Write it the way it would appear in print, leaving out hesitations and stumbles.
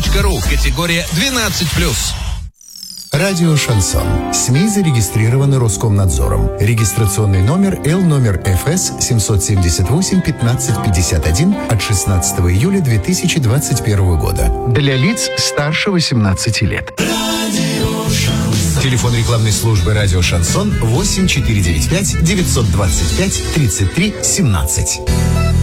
kp.ru. Категория 12+. Радио «Шансон». СМИ зарегистрированы Роскомнадзором. Регистрационный номер Л ФС 778-1551 от 16 июля 2021 года. Для лиц старше 18 лет. Телефон рекламной службы «Радио Шансон» 8495 925 33 17.